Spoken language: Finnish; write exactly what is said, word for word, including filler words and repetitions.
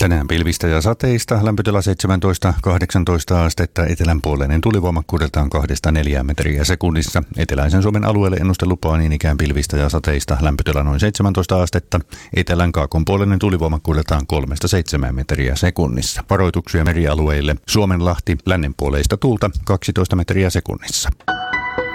Tänään pilvistä ja sateista, lämpötila seitsemäntoista kahdeksantoista astetta, etelänpuoleinen tulivoimakkuudeltaan kahdesta neljään metriä sekunnissa. Eteläisen Suomen alueelle ennustelupaa niin ikään pilvistä ja sateista, lämpötila noin seitsemäntoista astetta, etelän kaakonpuoleinen tulivoimakkuudeltaan kolmesta seitsemään metriä sekunnissa. Varoituksia merialueille: Suomenlahti, lännenpuoleista tuulta kaksitoista metriä sekunnissa.